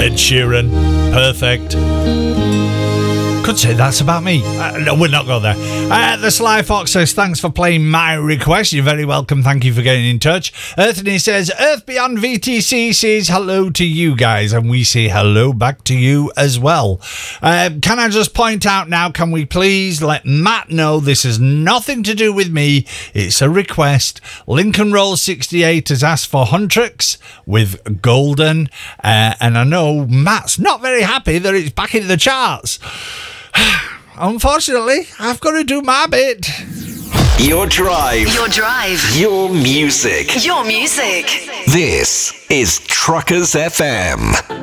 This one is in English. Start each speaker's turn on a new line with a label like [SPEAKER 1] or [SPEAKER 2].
[SPEAKER 1] Ed Sheeran. Perfect. Could say that's about me. No, we'll not go there. The Sly Fox says, thanks for playing my request. You're very welcome. Thank you for getting in touch. Earthany says, Earth Beyond VTC says hello to you guys, and we say hello back to you as well. Can I just point out now, can we please let Matt know this has nothing to do with me? It's a request. Lincoln Roll 68 has asked for Huntrix with Golden, and I know Matt's not very happy that it's back in the charts. Unfortunately, I've got to do my bit.
[SPEAKER 2] Your drive.
[SPEAKER 3] Your drive.
[SPEAKER 2] Your music.
[SPEAKER 3] Your music.
[SPEAKER 2] This is Truckers FM.